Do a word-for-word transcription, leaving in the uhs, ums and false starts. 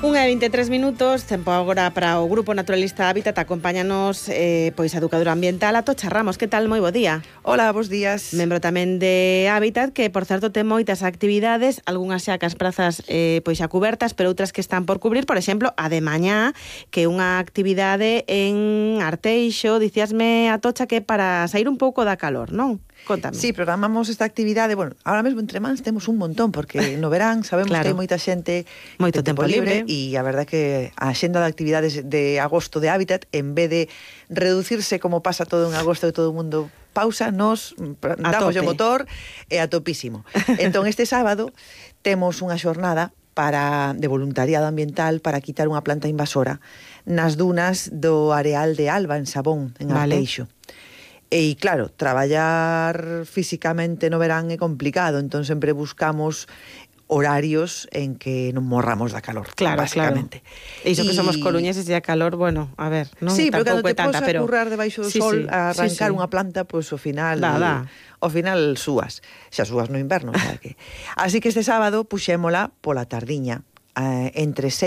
Unha e veintitrés minutos, tempo agora para o Grupo Naturalista Hábitat. Acompáñanos eh, pois a educadora ambiental Atocha Ramos. Que tal? Moi bo día. Hola, bos días. Membro tamén de Hábitat, que por certo ten moitas actividades, algunhas xa cas prazas eh, pois xa cubertas, pero outras que están por cubrir. Por exemplo, a de mañá, que é unha actividade en Arteixo. Dicíasme, Atocha, que para sair un pouco da calor, non? Contame. Sí, programamos esta actividade, bueno, ahora mesmo entre mans temos un montón, porque no verán sabemos claro. que hai moita xente moito tempo, tempo libre, e a verdade que a axenda de actividades de agosto de Hábitat, en vez de reducirse como pasa todo en agosto e todo o mundo pausa, nos damos o motor e a topísimo. Entón, este sábado temos unha xornada para de voluntariado ambiental para quitar unha planta invasora nas dunas do areal de Alba, en Sabón, en Arteixo. Vale. E claro, traballar físicamente no verán é complicado, entón sempre buscamos horarios en que non morramos da calor, claro, básicamente. Claro. E iso que somos coruñeses e a calor, bueno, a ver, non sí, pero cando te tanta, posas pero... a currar debaixo do sí, sol sí, a arrancar sí, sí. unha planta, pois pues, ao final da, da. ao final súas. Xa súas no inverno, que... Así que este sábado puxémola pola tardiña, eh, entre seis